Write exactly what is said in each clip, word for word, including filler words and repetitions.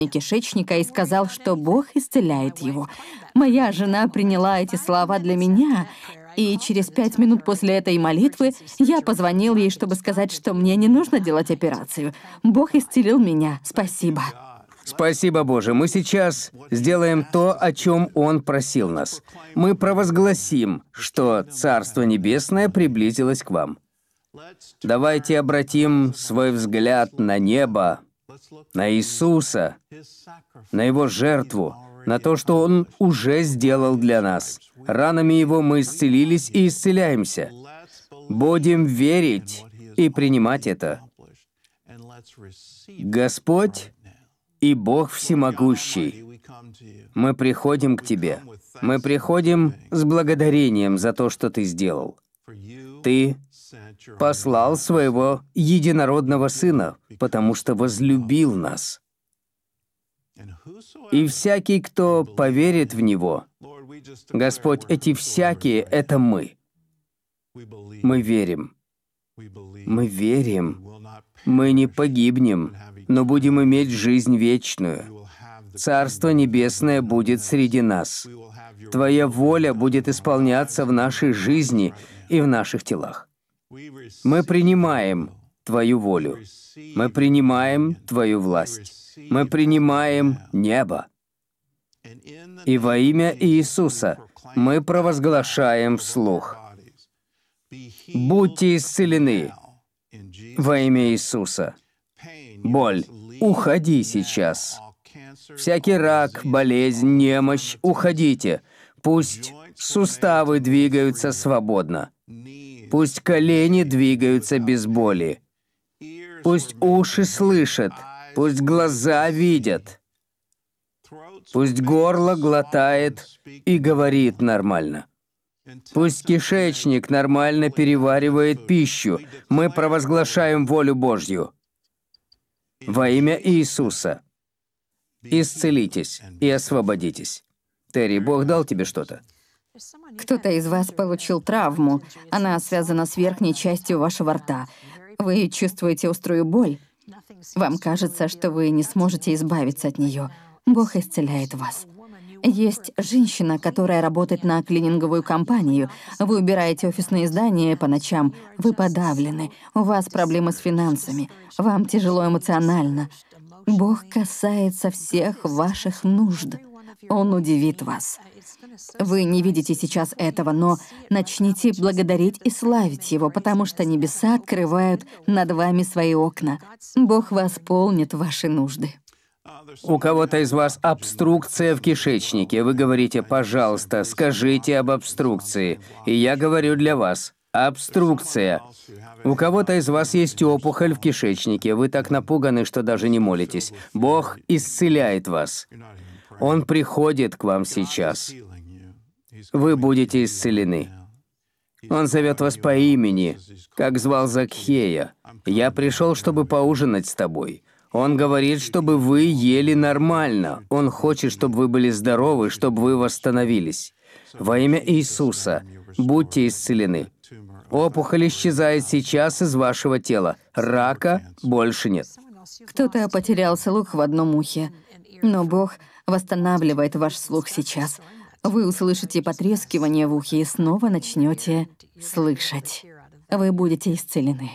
кишечника и сказал, что Бог исцеляет его. Моя жена приняла эти слова для меня, и через пять минут после этой молитвы я позвонил ей, чтобы сказать, что мне не нужно делать операцию. Бог исцелил меня. Спасибо. Спасибо, Боже. Мы сейчас сделаем то, о чем Он просил нас. Мы провозгласим, что Царство Небесное приблизилось к вам. Давайте обратим свой взгляд на небо, на Иисуса, на Его жертву, на то, что Он уже сделал для нас. Ранами Его мы исцелились и исцеляемся. Будем верить и принимать это. Господь и Бог Всемогущий, мы приходим к Тебе. Мы приходим с благодарением за то, что Ты сделал. Ты послал Своего единородного Сына, потому что возлюбил нас. И всякий, кто поверит в Него, Господь, эти всякие — это мы. Мы верим. Мы верим. Мы не погибнем, но будем иметь жизнь вечную. Царство Небесное будет среди нас. Твоя воля будет исполняться в нашей жизни и в наших телах. Мы принимаем Твою волю. Мы принимаем Твою власть. Мы принимаем небо. И во имя Иисуса мы провозглашаем вслух: будьте исцелены во имя Иисуса. Боль, уходи сейчас. Всякий рак, болезнь, немощь, уходите. Пусть суставы двигаются свободно. Пусть колени двигаются без боли. Пусть уши слышат. Пусть глаза видят. Пусть горло глотает и говорит нормально. Пусть кишечник нормально переваривает пищу. Мы провозглашаем волю Божью. Во имя Иисуса. Исцелитесь и освободитесь. Терри, Бог дал тебе что-то? Кто-то из вас получил травму. Она связана с верхней частью вашего рта. Вы чувствуете острую боль. Вам кажется, что вы не сможете избавиться от нее. Бог исцеляет вас. Есть женщина, которая работает на клининговую компанию. Вы убираете офисные здания по ночам. Вы подавлены. У вас проблемы с финансами. Вам тяжело эмоционально. Бог касается всех ваших нужд. Он удивит вас. Вы не видите сейчас этого, но начните благодарить и славить Его, потому что небеса открывают над вами свои окна. Бог восполнит ваши нужды. У кого-то из вас обструкция в кишечнике. Вы говорите: пожалуйста, скажите об обструкции. И я говорю для вас: обструкция. У кого-то из вас есть опухоль в кишечнике. Вы так напуганы, что даже не молитесь. Бог исцеляет вас. Он приходит к вам сейчас. Вы будете исцелены. Он зовет вас по имени, как звал Закхея. «Я пришел, чтобы поужинать с тобой». Он говорит, чтобы вы ели нормально. Он хочет, чтобы вы были здоровы, чтобы вы восстановились. Во имя Иисуса будьте исцелены. Опухоль исчезает сейчас из вашего тела. Рака больше нет. Кто-то потерял слух в одном ухе, но Бог восстанавливает ваш слух сейчас. Вы услышите потрескивание в ухе и снова начнете слышать. Вы будете исцелены.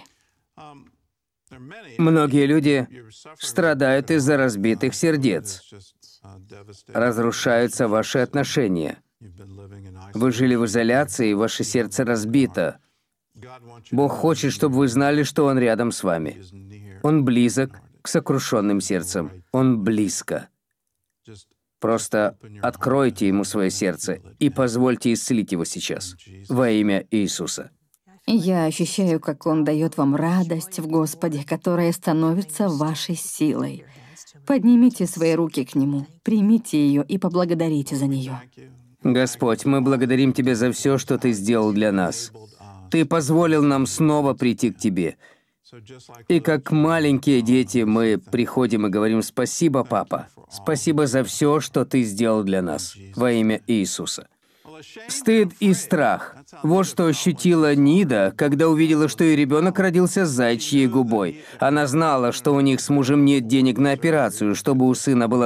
Многие люди страдают из-за разбитых сердец. Разрушаются ваши отношения. Вы жили в изоляции, и ваше сердце разбито. Бог хочет, чтобы вы знали, что Он рядом с вами. Он близок к сокрушенным сердцам. Он близко. Просто откройте Ему свое сердце и позвольте исцелить его сейчас. Во имя Иисуса. Я ощущаю, как Он дает вам радость в Господе, которая становится вашей силой. Поднимите свои руки к Нему, примите ее и поблагодарите за нее. Господь, мы благодарим Тебя за все, что Ты сделал для нас. Ты позволил нам снова прийти к Тебе. И как маленькие дети мы приходим и говорим: «Спасибо, Папа. Спасибо за все, что Ты сделал для нас. Во имя Иисуса». Стыд и страх. Вот что ощутила Нида, когда увидела, что ее ребенок родился с заячьей губой. Она знала, что у них с мужем нет денег на операцию, чтобы у сына была